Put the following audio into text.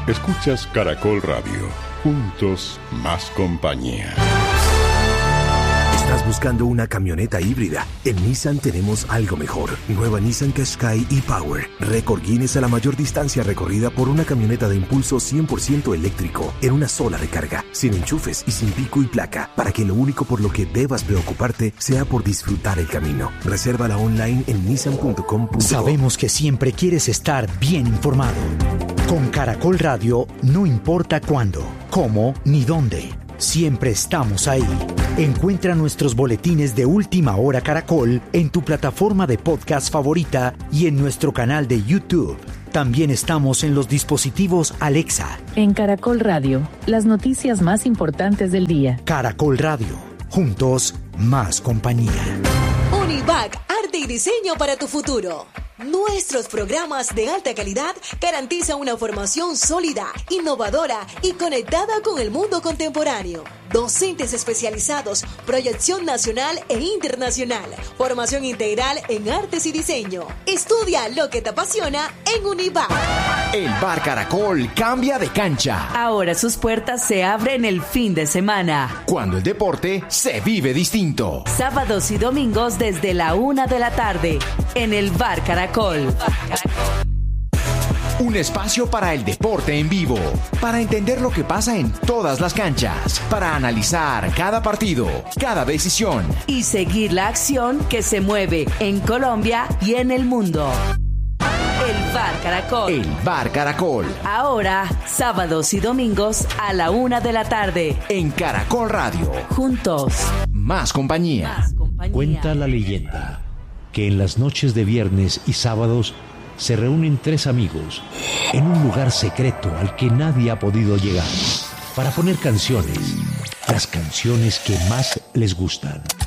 Escuchas Caracol Radio. Juntos, más compañía. ¿Estás buscando una camioneta híbrida? En Nissan tenemos algo mejor. Nueva Nissan Qashqai e-Power. Récord Guinness a la mayor distancia recorrida por una camioneta de impulso 100% eléctrico en una sola recarga, sin enchufes y sin pico y placa, para que lo único por lo que debas preocuparte sea por disfrutar el camino. Resérvala online en nissan.com.co. Sabemos que siempre quieres estar bien informado. Con Caracol Radio, no importa cuándo, cómo ni dónde. Siempre estamos ahí. Encuentra nuestros boletines de Última Hora Caracol en tu plataforma de podcast favorita y en nuestro canal de YouTube. También estamos en los dispositivos Alexa. En Caracol Radio, las noticias más importantes del día. Caracol Radio. Juntos, más compañía. Univac, arte y diseño para tu futuro. Nuestros programas de alta calidad garantizan una formación sólida, innovadora y conectada con el mundo contemporáneo. Docentes especializados, proyección nacional e internacional, formación integral en artes y diseño. Estudia lo que te apasiona en Univac. El Bar Caracol cambia de cancha. Ahora sus puertas se abren el fin de semana. Cuando el deporte se vive distinto. Sábados y domingos desde la 1 de la tarde en el Bar Caracol. Un espacio para el deporte en vivo, para entender lo que pasa en todas las canchas, para analizar cada partido, cada decisión y seguir la acción que se mueve en Colombia y en el mundo. El Bar Caracol. El Bar Caracol. Ahora, sábados y domingos a la 1 de la tarde. En Caracol Radio. Juntos. Más compañía. Más compañía. Cuenta la leyenda que en las noches de viernes y sábados se reúnen tres amigos en un lugar secreto al que nadie ha podido llegar para poner canciones, las canciones que más les gustan.